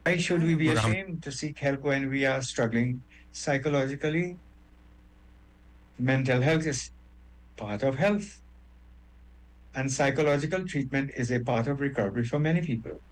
Why should we be Good. ashamed to seek help when we are struggling psychologically? Mental health is part of health, and psychological treatment is a part of recovery for many people.